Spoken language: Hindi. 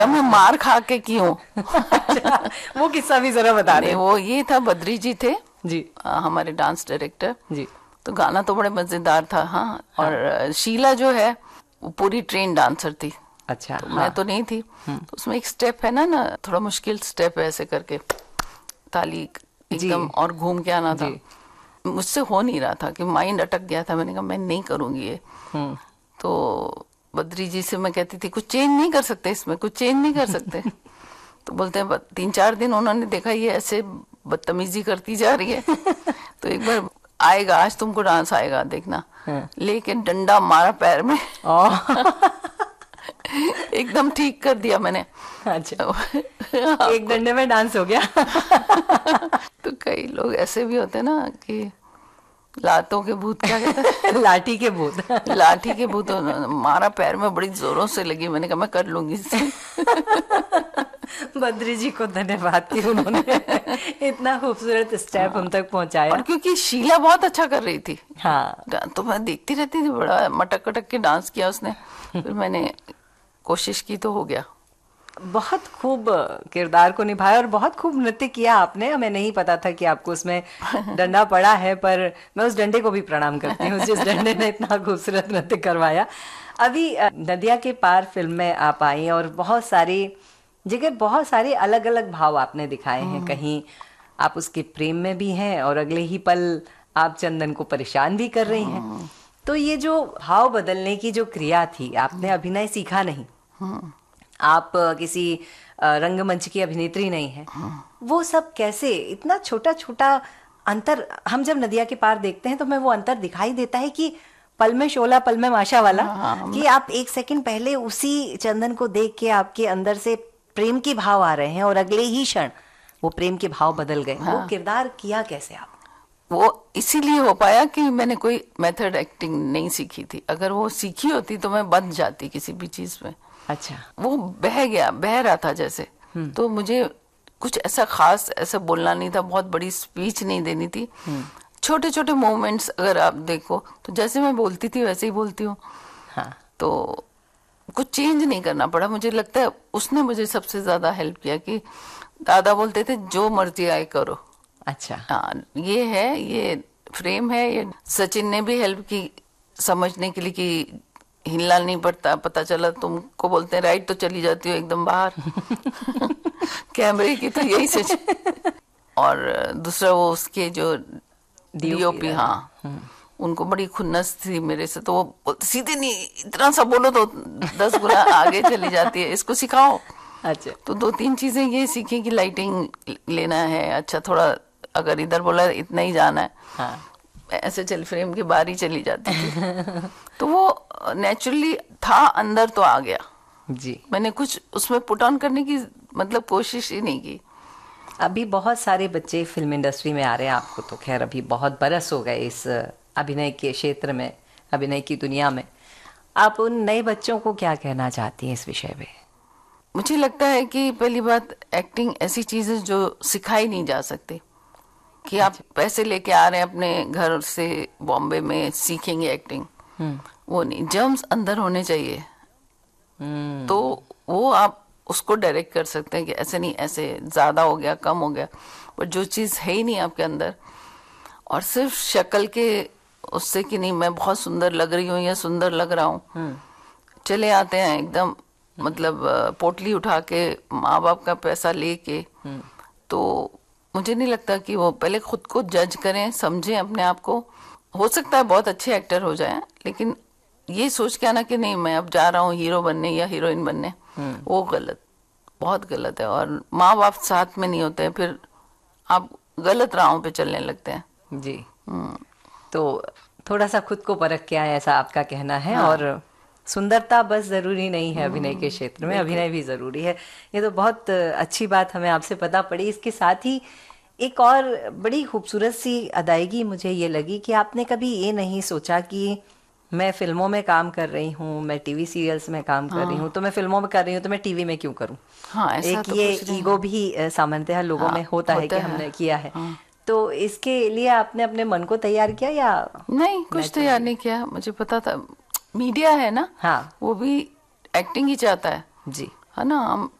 मैं मार खा के की हूँ। अच्छा, वो किस्सा भी जरा बता दें। वो ये था, बद्री जी थे जी, हमारे डांस डायरेक्टर जी। तो गाना तो बड़े मजेदार था। हाँ, और शीला जो है वो पूरी ट्रेन डांसर थी। अच्छा, तो हाँ। मैं तो नहीं थी। तो उसमें एक स्टेप है ना थोड़ा मुश्किल स्टेप है, ऐसे करके ताली एकदम और घूम के आना था। मुझसे हो नहीं रहा था कि माइंड अटक गया था। मैंने कहा मैं नहीं करूंगी ये। तो बद्री जी से मैं कहती थी कुछ चेंज नहीं कर सकते इसमें, कुछ चेंज नहीं कर सकते। तो बोलते हैं 3-4 दिन उन्होंने देखा ये ऐसे बदतमीजी करती जा रही है तो एक बार आएगा, आज तुमको डांस आएगा देखना। लेके डंडा मारा पैर में एकदम ठीक कर दिया मैंने। अच्छा, एक डंडे में डांस हो गया। तो कई लोग ऐसे भी होते हैं ना कि लातों के भूत, क्या कहते हैं? लाठी के भूत। लाठी के भूत। मारा पैर में, बड़ी जोरों से लगी। मैंने कहा मैं कर लूंगी इससे। बद्री जी को धन्यवाद कि उन्होंने इतना खूबसूरत स्टेप हम तक पहुंचाया। और क्योंकि शीला बहुत अच्छा कर रही थी। हाँ, तो मैं देखती रहती थी, बड़ा मटक कटक के डांस किया उसने। फिर मैंने कोशिश की तो हो गया। बहुत खूब किरदार को निभाया और बहुत खूब नृत्य किया आपने। हमें नहीं पता था कि आपको उसमें डंडा पड़ा है, पर मैं उस डंडे को भी प्रणाम करती हूँ जिस डंडे ने इतना खूबसूरत नृत्य करवाया। अभी नदिया के पार फिल्म में आप आई और बहुत सारी जगह बहुत सारे अलग अलग भाव आपने दिखाए हैं। कहीं आप उसके प्रेम में भी हैं और अगले ही पल आप चंदन को परेशान भी कर रही हैं। तो ये जो भाव बदलने की जो क्रिया थी, आपने अभिनय सीखा नहीं, आप किसी रंगमंच की अभिनेत्री नहीं है, वो सब कैसे इतना छोटा छोटा अंतर हम जब नदिया के पार देखते हैं तो हमें वो अंतर दिखाई देता है कि पल में शोला पल में माशा वाला। कि आप एक सेकंड पहले उसी चंदन को देख के आपके अंदर से प्रेम के भाव आ रहे हैं और अगले ही क्षण वो प्रेम के भाव बदल गए। वो किरदार किया कैसे आप? वो इसीलिए हो पाया कि मैंने कोई मेथड एक्टिंग नहीं सीखी थी। अगर वो सीखी होती तो मैं बंध जाती किसी भी चीज में। अच्छा, वो बह रहा था जैसे। तो मुझे कुछ ऐसा खास ऐसा बोलना नहीं था, बहुत बड़ी स्पीच नहीं देनी थी। छोटे छोटे मोमेंट्स अगर आप देखो तो जैसे मैं बोलती थी वैसे ही बोलती हूँ। हाँ। तो कुछ चेंज नहीं करना पड़ा। मुझे लगता है उसने मुझे सबसे ज्यादा हेल्प किया कि दादा बोलते थे जो मर्जी आए करो। अच्छा, हाँ, ये है, ये फ्रेम है। ये सचिन ने भी हेल्प की समझने के लिए कि हिलना नहीं पड़ता। पता चला तुमको बोलते हैं राइट तो चली जाती हो एकदम बाहर। कैमरे की तो यही सच। और दूसरा वो उसके जो डीओपी, हाँ, उनको बड़ी खुन्नस थी मेरे से। तो वो सीधे नहीं, इतना सा बोलो तो 10 गुना आगे चली जाती है, इसको सिखाओ। अच्छा, तो 2-3 चीजें ये सीखी कि लाइटिंग लेना है, अच्छा थोड़ा अगर इधर बोला इतना ही जाना है। हाँ। ऐसे चल फ्रेम की बारी चली जाती थी। तो वो नेचुरली था, अंदर तो आ गया जी। मैंने कुछ उसमें पुट ऑन करने की मतलब कोशिश ही नहीं की। अभी बहुत सारे बच्चे फिल्म इंडस्ट्री में आ रहे हैं। आपको तो खैर अभी बहुत बरस हो गए इस अभिनय के क्षेत्र में, अभिनय की दुनिया में। आप उन नए बच्चों को क्या कहना चाहती हैं इस विषय में? मुझे लगता है कि पहली बात, एक्टिंग ऐसी चीज है जो सिखाई नहीं जा सकती कि आप पैसे लेके आ रहे हैं अपने घर से बॉम्बे में सीखेंगे एक्टिंग। वो नहीं, जर्म्स अंदर होने चाहिए। तो वो आप उसको डायरेक्ट कर सकते हैं कि ऐसे नहीं, ऐसे ज्यादा हो गया, कम हो गया। पर जो चीज है ही नहीं आपके अंदर, और सिर्फ शक्ल के उससे कि नहीं मैं बहुत सुंदर लग रही हूँ या सुंदर लग रहा हूँ, चले आते हैं एकदम मतलब पोटली उठा के माँ बाप का पैसा लेके। तो मुझे नहीं लगता कि वो पहले खुद को जज करें, समझें अपने आप को। हो सकता है बहुत अच्छे एक्टर हो जाएं, लेकिन ये सोच के आना कि नहीं मैं अब जा रहा हूँ हीरो बनने या हीरोइन बनने, वो गलत, बहुत गलत है। और माँ बाप साथ में नहीं होते हैं, फिर आप गलत राहों पे चलने लगते हैं। जी। तो थोड़ा सा खुद को परख के आए, ऐसा आपका कहना है। हाँ। और सुंदरता बस जरूरी नहीं है अभिनय के क्षेत्र में, अभिनय भी जरूरी है। ये तो बहुत अच्छी बात हमें आपसे पता पड़ी। इसके साथ ही एक और बड़ी खूबसूरत सी अदायगी मुझे ये लगी कि आपने कभी ये नहीं सोचा कि मैं फिल्मों में काम कर रही हूँ, मैं टीवी सीरियल्स में काम कर रही हूँ, तो मैं फिल्मों में कर रही हूँ तो मैं टीवी में क्यों करूँ। हाँ, ऐसा एक तो ये ईगो भी सामान्यतः लोगों में होता है कि हमने किया है। तो इसके लिए आपने अपने मन को तैयार किया या नहीं? कुछ तैयार नहीं किया। मुझे पता था मीडिया है ना, हाँ, वो भी एक्टिंग ही चाहता है। जी। है ना, हम